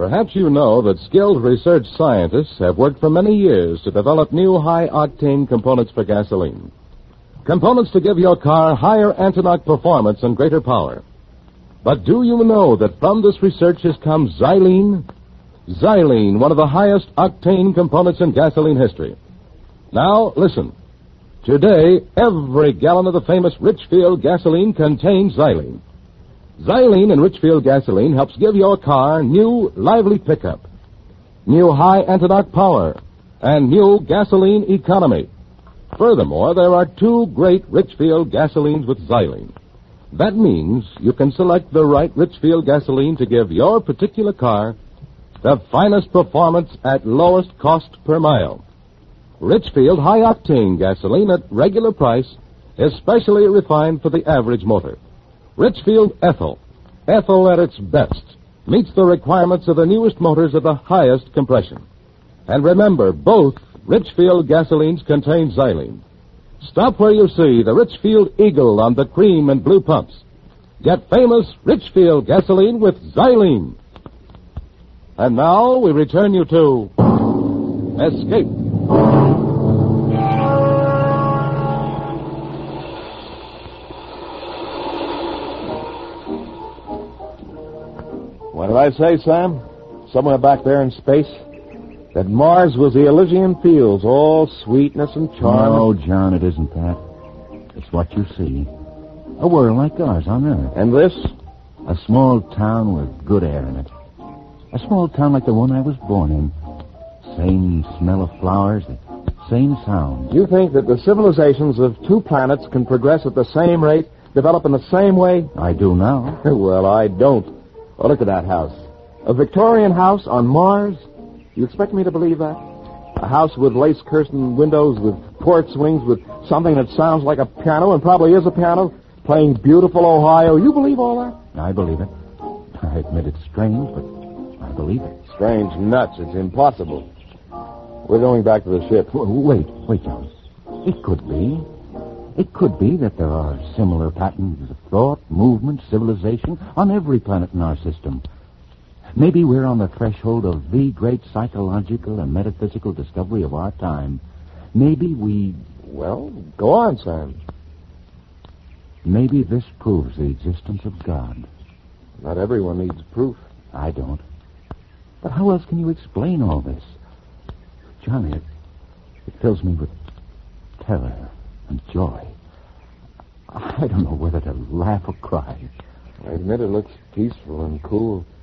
Perhaps you know that skilled research scientists have worked for many years to develop new high-octane components for gasoline. Components to give your car higher anti-knock performance and greater power. But do you know that from this research has come xylene? Xylene, one of the highest octane components in gasoline history. Now, listen. Today, every gallon of the famous Richfield gasoline contains xylene. Xylene in Richfield gasoline helps give your car new, lively pickup, new high anti-knock power, and new gasoline economy. Furthermore, there are two great Richfield gasolines with xylene. That means you can select the right Richfield gasoline to give your particular car the finest performance at lowest cost per mile. Richfield high-octane gasoline at regular price is specially refined for the average motor. Richfield Ethyl. Ethyl at its best meets the requirements of the newest motors of the highest compression. And remember, both Richfield gasolines contain xylene. Stop where you see the Richfield Eagle on the cream and blue pumps. Get famous Richfield gasoline with xylene. And now we return you to Escape. What did I say, Sam? Somewhere back there in space? That Mars was the Elysian fields, all sweetness and charm. No, John, it isn't that. It's what you see. A world like ours on Earth. And this? A small town with good air in it. A small town like the one I was born in. Same smell of flowers, the same sound. You think that the civilizations of two planets can progress at the same rate, develop in the same way? I do now. Well, I don't. Oh, look at that house. A Victorian house on Mars? You expect me to believe that? A house with lace-curtained windows, with porch swings, with something that sounds like a piano and probably is a piano, playing beautiful Ohio. You believe all that? I believe it. I admit it's strange, but I believe it. Strange nuts. It's impossible. We're going back to the ship. Wait, John. It could be. It could be that there are similar patterns of thought, movement, civilization on every planet in our system. Maybe we're on the threshold of the great psychological and metaphysical discovery of our time. Maybe we... Well, go on, Sam. Maybe this proves the existence of God. Not everyone needs proof. I don't. But how else can you explain all this? Johnny, it fills me with terror and joy. I don't know whether to laugh or cry. I admit it looks peaceful and cool.